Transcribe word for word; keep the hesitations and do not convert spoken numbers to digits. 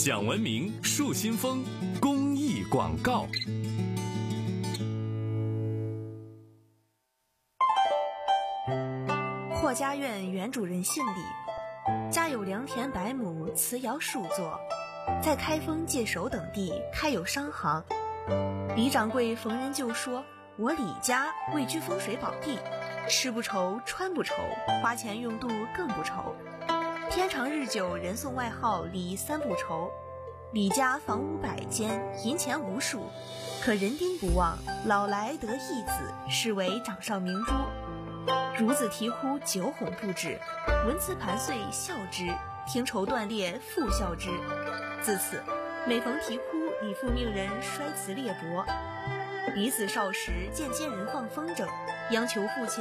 讲文明树新风公益广告。 霍家院原主人姓李，家有良田百亩，瓷窑数座，在开封、界首等地开有商行。李掌柜逢人就说：“我李家位居风水宝地，吃不愁，穿不愁，花钱用度更不愁。天长日久，人送外号李三不愁。”李家房屋百间，银钱无数，可人丁不旺，老来得一子，是为掌上明珠。孺子啼哭，酒哄不止；文辞盘碎，笑之；听绸断裂，复笑之。自此，每逢啼哭，李父命人摔瓷裂帛。李子少时见奸人放风筝，央求父亲